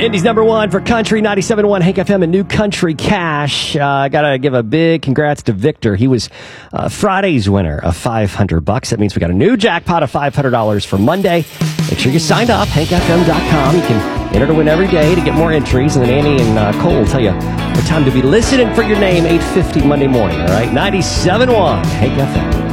Indy's number one for country, 97.1 Hank FM and New Country Cash. I got to give a big congrats to Victor. He was Friday's winner of $500. That means we got a new jackpot of $500 for Monday. Make sure you signed up, hankfm.com. You can enter to win every day to get more entries. And then Annie and Cole will tell you what time to be listening for your name, 8:50 Monday morning. All right, 97.1 Hank FM.